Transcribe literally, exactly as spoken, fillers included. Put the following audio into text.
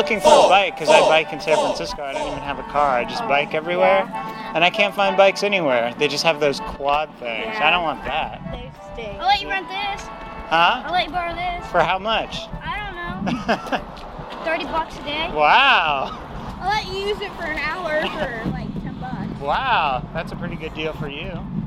looking for a bike because I bike in San Francisco. I don't even have a car. I just bike everywhere. And I can't find bikes anywhere. They just have those quad things. I don't want that. They stink. I'll let you rent this. Huh? I'll let you borrow this. For how much? I don't know. thirty bucks a day. Wow. I'll let you use it for an hour for like ten bucks. Wow. That's a pretty good deal for you.